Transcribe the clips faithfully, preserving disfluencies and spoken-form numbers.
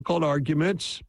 difficult arguments,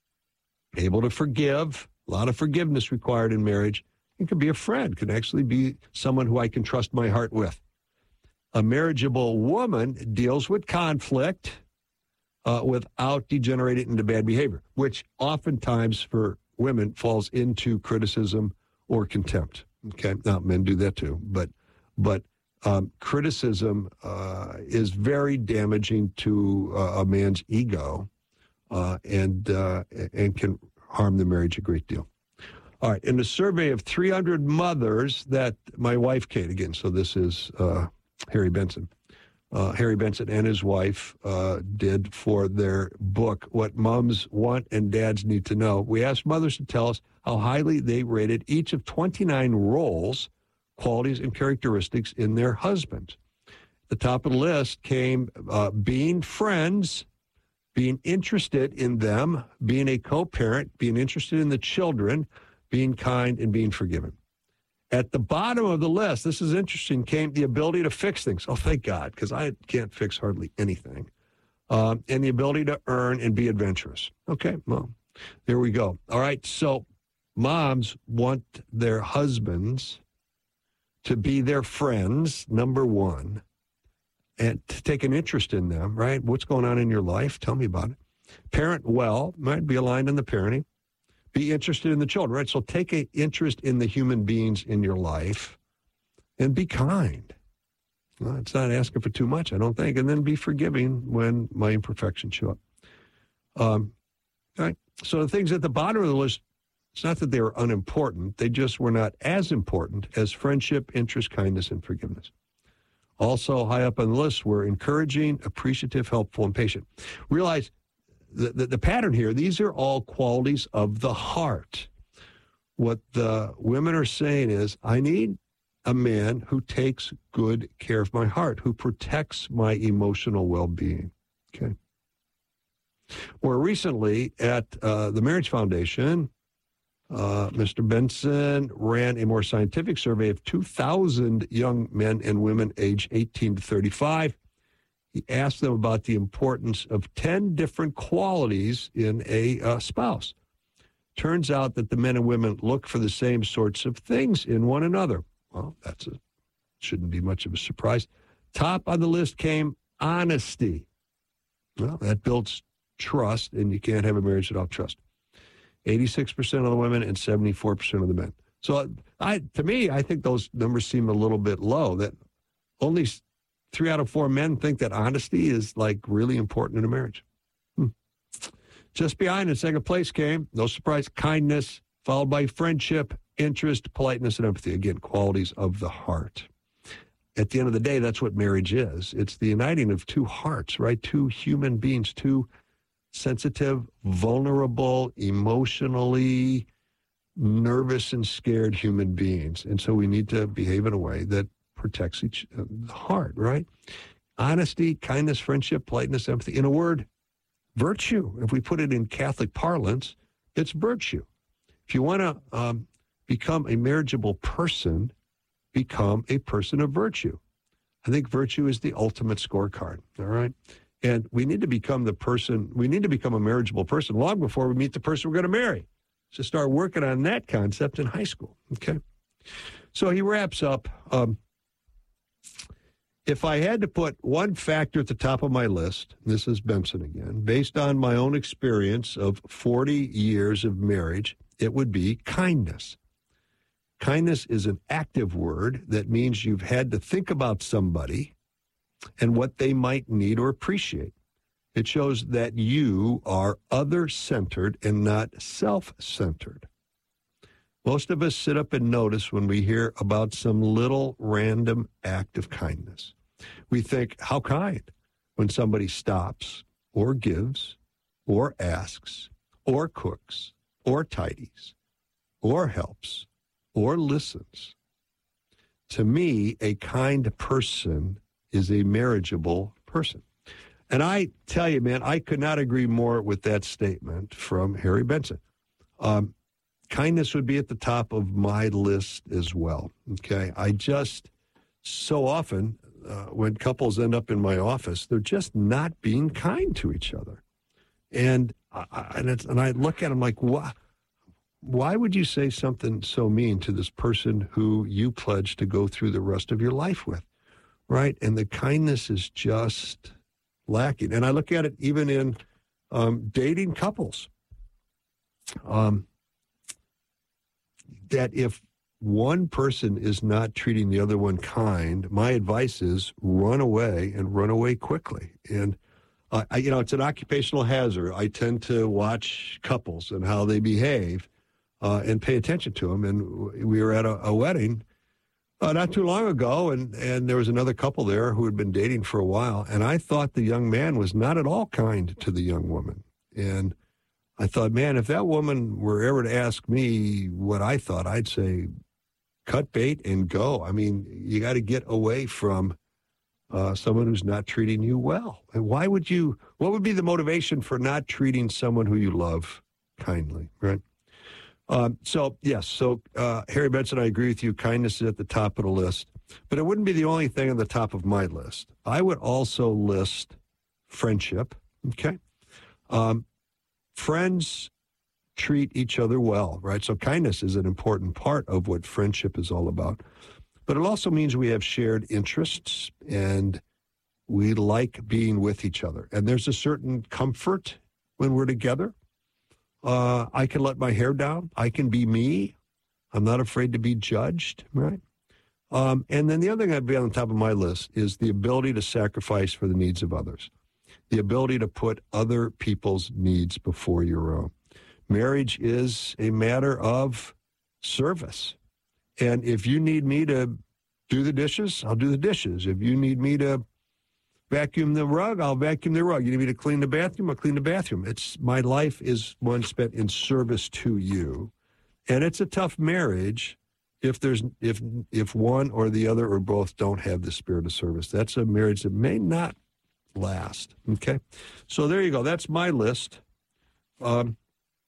able to forgive, a lot of forgiveness required in marriage. It could be a friend, could actually be someone who I can trust my heart with. A marriageable woman deals with conflict uh, without degenerating into bad behavior, which oftentimes for women falls into criticism or contempt. Okay, now men do that too, but but um, criticism uh, is very damaging to uh, a man's ego uh, and uh, and can harm the marriage a great deal. All right, in a survey of three hundred mothers that my wife, Kate, again, so this is uh, Harry Benson, uh, Harry Benson and his wife uh, did for their book, What Moms Want and Dads Need to Know. We asked mothers to tell us how highly they rated each of twenty-nine roles, qualities, and characteristics in their husband. The top of the list came uh, being friends, being interested in them, being a co-parent, being interested in the children, being kind, and being forgiving. At the bottom of the list, this is interesting, came the ability to fix things. Oh, thank God, because I can't fix hardly anything. Um, and the ability to earn and be adventurous. Okay, well, there we go. All right, so moms want their husbands to be their friends, number one, and to take an interest in them, right? What's going on in your life? Tell me about it. Parent well, might be aligned in the parenting. Be interested in the children, right? So take an interest in the human beings in your life and be kind. Well, it's not asking for too much, I don't think. And then be forgiving when my imperfections show up. Um, right? So the things at the bottom of the list, it's not that they were unimportant. They just were not as important as friendship, interest, kindness, and forgiveness. Also high up on the list were encouraging, appreciative, helpful, and patient. Realize the, the, the pattern here, these are all qualities of the heart. What the women are saying is, I need a man who takes good care of my heart, who protects my emotional well-being. Okay. More recently, at uh, the Marriage Foundation, uh, Mister Benson ran a more scientific survey of two thousand young men and women aged eighteen to thirty-five. He asked them about the importance of ten different qualities in a uh, spouse. Turns out that the men and women look for the same sorts of things in one another. Well, that's a, shouldn't be much of a surprise. Top on the list came honesty. Well, that builds trust, and you can't have a marriage without trust. eighty-six percent of the women and seventy-four percent of the men. So I, to me, I think those numbers seem a little bit low, that only three out of four men think that honesty is like really important in a marriage. Hmm. Just behind in second place came, no surprise, kindness, followed by friendship, interest, politeness, and empathy. Again, qualities of the heart. At the end of the day, that's what marriage is. It's the uniting of two hearts, right? Two human beings, two sensitive, vulnerable, emotionally nervous and scared human beings. And so we need to behave in a way that protects each uh, the heart, right? Honesty, kindness, friendship, politeness, empathy. In a word, virtue. If we put it in Catholic parlance, it's virtue. If you want to um, become a marriageable person, become a person of virtue. I think virtue is the ultimate scorecard, all right? And we need to become the person, we need to become a marriageable person long before we meet the person we're going to marry. So start working on that concept in high school, okay? So he wraps up, um, if I had to put one factor at the top of my list, this is Benson again, based on my own experience of forty years of marriage, it would be kindness. Kindness is an active word that means you've had to think about somebody and what they might need or appreciate. It shows that you are other-centered and not self-centered. Most of us sit up and notice when we hear about some little random act of kindness. We think, how kind, when somebody stops or gives or asks or cooks or tidies or helps or listens. To me, a kind person is a marriageable person. And I tell you, man, I could not agree more with that statement from Harry Benson. Um, kindness would be at the top of my list as well, okay? I just, so often, uh, when couples end up in my office, they're just not being kind to each other. And I, and, it's, and I look at him like, why, why would you say something so mean to this person who you pledged to go through the rest of your life with, right? And the kindness is just lacking. And I look at it even in um, dating couples, um, that if one person is not treating the other one kind, my advice is run away and run away quickly. And Uh, I, you know, it's an occupational hazard. I tend to watch couples and how they behave uh, and pay attention to them. And we were at a, a wedding uh, not too long ago, and, and there was another couple there who had been dating for a while. And I thought the young man was not at all kind to the young woman. And I thought, man, if that woman were ever to ask me what I thought, I'd say, cut bait and go. I mean, you got to get away from Uh, someone who's not treating you well. And why would you, what would be the motivation for not treating someone who you love kindly, right? Um, so, yes, so uh, Harry Benson, I agree with you. Kindness is at the top of the list. But it wouldn't be the only thing on the top of my list. I would also list friendship, okay? Um, friends treat each other well, right? So kindness is an important part of what friendship is all about. But it also means we have shared interests and we like being with each other. And there's a certain comfort when we're together. Uh, I can let my hair down. I can be me. I'm not afraid to be judged, right? Um, and then the other thing I'd be on the top of my list is the ability to sacrifice for the needs of others, the ability to put other people's needs before your own. Marriage is a matter of service. And if you need me to do the dishes, I'll do the dishes. If you need me to vacuum the rug, I'll vacuum the rug. You need me to clean the bathroom, I'll clean the bathroom. It's my life is one spent in service to you. And it's a tough marriage if there's if if one or the other or both don't have the spirit of service. That's a marriage that may not last. Okay? So there you go. That's my list. Um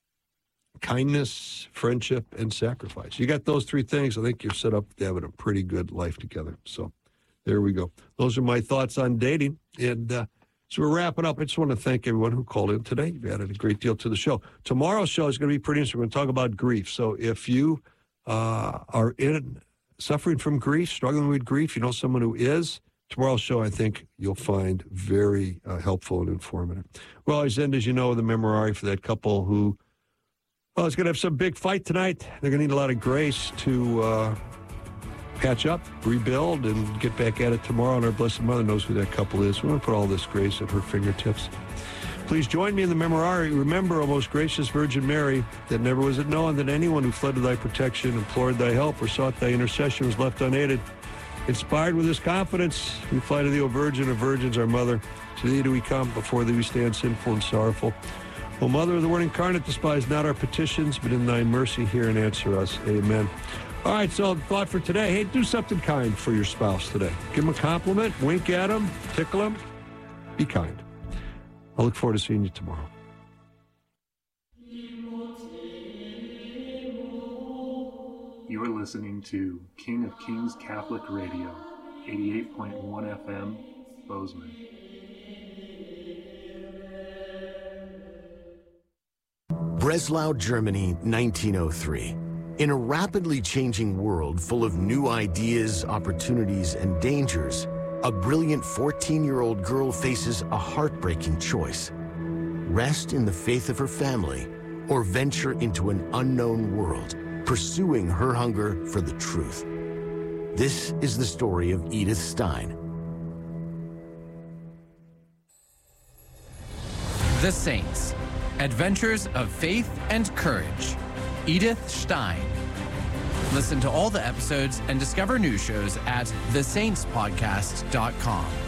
Kindness, friendship, and sacrifice. You got those three things, I think you're set up to have a pretty good life together. So there we go. Those are my thoughts on dating. And uh, so we're wrapping up. I just want to thank everyone who called in today. You've added a great deal to the show. Tomorrow's show is going to be pretty interesting. We're going to talk about grief. So if you uh, are in suffering from grief, struggling with grief, you know someone who is, tomorrow's show, I think you'll find very uh, helpful and informative. Well, I end, as you know, the memorare for that couple who Well, it's going to have some big fight tonight. They're going to need a lot of grace to uh, patch up, rebuild, and get back at it tomorrow. And our Blessed Mother knows who that couple is. We're going to put all this grace at her fingertips. Please join me in the memorare. Remember, O most gracious Virgin Mary, that never was it known that anyone who fled to thy protection, implored thy help, or sought thy intercession was left unaided. Inspired with this confidence, we fly to thee, O Virgin of Virgins, our Mother. To thee do we come, before thee we stand sinful and sorrowful. O Mother of the Word incarnate, despise not our petitions, but in thy mercy hear and answer us. Amen. All right, so thought for today, hey, do something kind for your spouse today. Give them a compliment, wink at them, tickle them. Be kind. I look forward to seeing you tomorrow. You are listening to King of Kings Catholic Radio, eighty-eight point one F M, Bozeman. Breslau, Germany, nineteen oh three. In a rapidly changing world full of new ideas, opportunities, and dangers, a brilliant fourteen-year-old girl faces a heartbreaking choice. Rest in the faith of her family, or venture into an unknown world, pursuing her hunger for the truth. This is the story of Edith Stein. The Saints. Adventures of Faith and Courage. Edith Stein. Listen to all the episodes and discover new shows at the saints podcast dot com.